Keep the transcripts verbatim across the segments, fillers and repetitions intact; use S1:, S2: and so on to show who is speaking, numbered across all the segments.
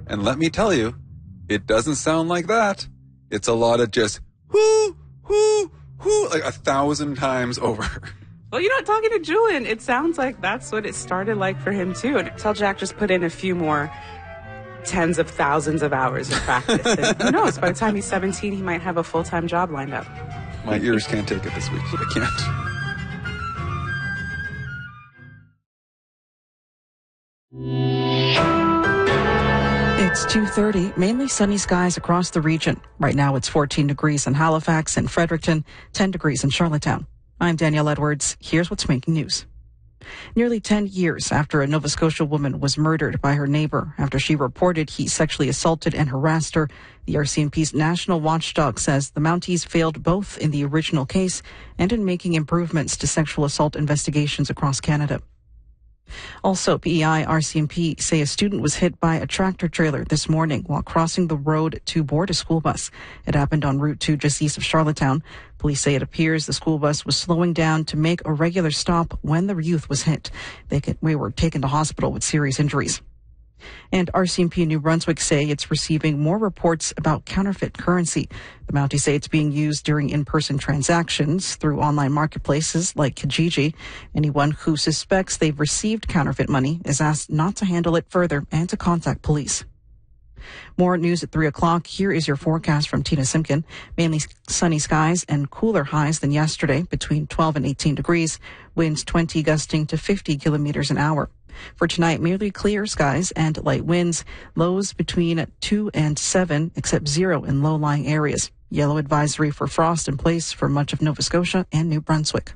S1: And let me tell you, it doesn't sound like that. It's a lot of just whoo, whoo, whoo, like a thousand times over.
S2: Well, you know, talking to Julian, it sounds like that's what it started like for him, too. And tell Jack just put in a few more tens of thousands of hours of practice. And who knows, by the time he's seventeen, he might have a full-time job lined up.
S1: My ears can't take it this week. I can't.
S3: It's two thirty, mainly sunny skies across the region. Right now it's fourteen degrees in Halifax and Fredericton, ten degrees in Charlottetown. I'm Danielle Edwards. Here's what's making news. Nearly ten years after a Nova Scotia woman was murdered by her neighbor after she reported he sexually assaulted and harassed her, the R C M P's national watchdog says the Mounties failed both in the original case and in making improvements to sexual assault investigations across Canada. Also, P E I R C M P say a student was hit by a tractor trailer this morning while crossing the road to board a school bus. It happened on Route two just east of Charlottetown. Police say it appears the school bus was slowing down to make a regular stop when the youth was hit. They, could, they were taken to hospital with serious injuries. And R C M P New Brunswick say it's receiving more reports about counterfeit currency. The Mounties say it's being used during in-person transactions through online marketplaces like Kijiji. Anyone who suspects they've received counterfeit money is asked not to handle it further and to contact police. More news at three o'clock. Here is your forecast from Tina Simkin. Mainly sunny skies and cooler highs than yesterday, between twelve and eighteen degrees. Winds twenty gusting to fifty kilometers an hour. For tonight, merely clear skies and light winds. Lows between two and seven, except zero in low-lying areas. Yellow advisory for frost in place for much of Nova Scotia and New Brunswick.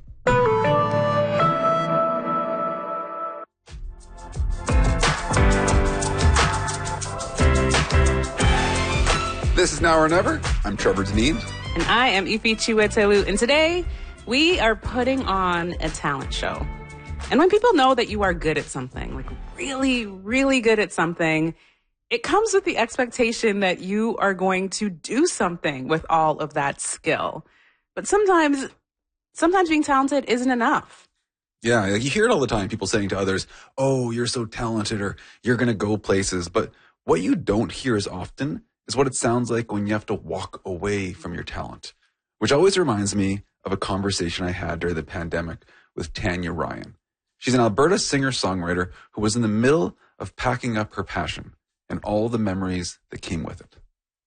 S1: This is Now or Never. I'm Trevor Deneen.
S2: And I am Ifi Chiwetelu. And today, we are putting on a talent show. And when people know that you are good at something, like really, really good at something, it comes with the expectation that you are going to do something with all of that skill. But sometimes, sometimes being talented isn't enough.
S1: Yeah, like you hear it all the time, people saying to others, oh, you're so talented or you're going to go places. But what you don't hear as often is what it sounds like when you have to walk away from your talent, which always reminds me of a conversation I had during the pandemic with Tanya Ryan. She's an Alberta singer-songwriter who was in the middle of packing up her passion and all the memories that came with it.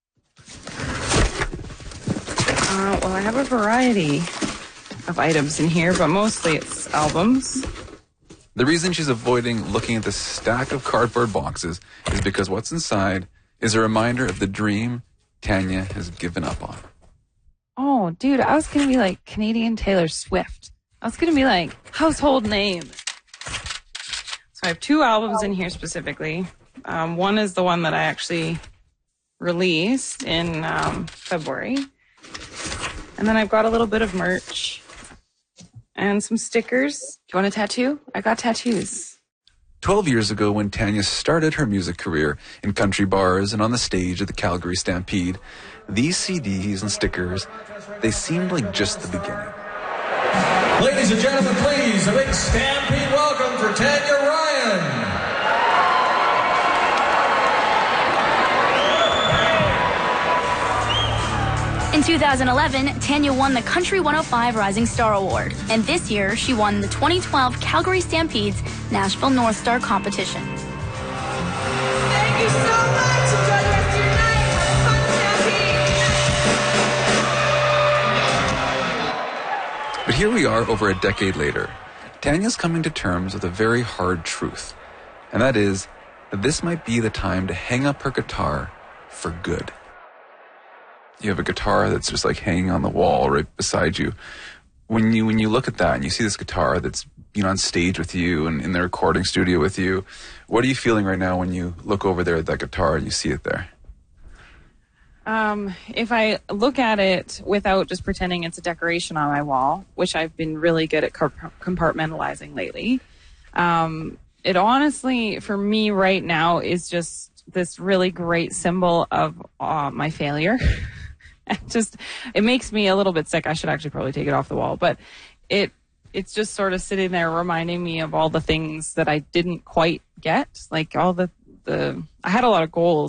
S4: Uh, well, I have a variety of items in here, but mostly it's albums.
S1: The reason she's avoiding looking at the stack of cardboard boxes is because what's inside is a reminder of the dream Tanya has given up on.
S4: Oh, dude, I was going to be like Canadian Taylor Swift. I was going to be like household name. So I have two albums in here specifically. Um, one is the one that I actually released in um, February. And then I've got a little bit of merch and some stickers. Do you want a tattoo? I got tattoos.
S1: Twelve years ago, when Tanya started her music career in country bars and on the stage at the Calgary Stampede, these C Ds and stickers, they seemed like just the beginning.
S5: Ladies and gentlemen, please, a big Stampede welcome for Tanya Ryan.
S6: In two thousand eleven, Tanya won the Country one oh five Rising Star Award, and this year she won the twenty twelve Calgary Stampede's Nashville North Star competition.
S7: Thank you so much. Enjoy the rest of your night. Have a fun Stampede.
S1: But here we are over a decade later. Tanya's coming to terms with a very hard truth, and that is that this might be the time to hang up her guitar for good. You have a guitar that's just like hanging on the wall right beside you. When you when you look at that and you see this guitar that's been on stage with you and in the recording studio with you, what are you feeling right now when you look over there at that guitar and you see it there?
S4: Um, if I look at it without just pretending it's a decoration on my wall, which I've been really good at compartmentalizing lately, um, it honestly, for me right now, is just this really great symbol of uh, my failure. It just, it makes me a little bit sick. I should actually probably take it off the wall, but it, it's just sort of sitting there reminding me of all the things that I didn't quite get. Like all the, the, I had a lot of goals